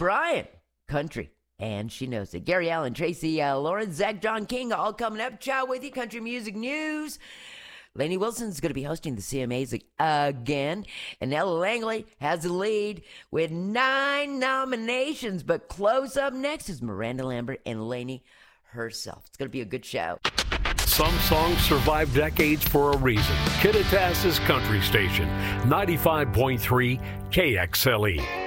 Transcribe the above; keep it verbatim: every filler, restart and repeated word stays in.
Bryan, country, and she knows it. Gary Allen, Tracy uh, Lawrence, Zach John King, all coming up. Chow with you, country music news. Lainey Wilson's going to be hosting the C M As again. And Ella Langley has the lead with nine nominations. But close up next is Miranda Lambert and Lainey herself. It's going to be a good show. Some songs survive decades for a reason. Kittitas's Country Station, ninety-five point three K X L E.